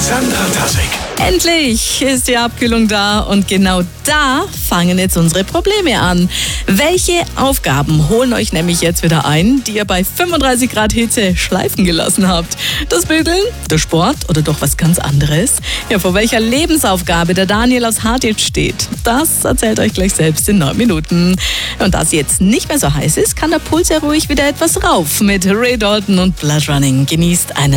Sandra Tassek. Endlich ist die Abkühlung da und genau da fangen jetzt unsere Probleme an. Welche Aufgaben holen euch nämlich jetzt wieder ein, die ihr bei 35 Grad Hitze schleifen gelassen habt? Das Bügeln, der Sport oder doch was ganz anderes? Ja, vor welcher Lebensaufgabe der Daniel aus Hartitz steht, das erzählt euch gleich selbst in 9 Minuten. Und da es jetzt nicht mehr so heiß ist, kann der Puls ja ruhig wieder etwas rauf mit Ray Dalton und Blood Running. Genießt eine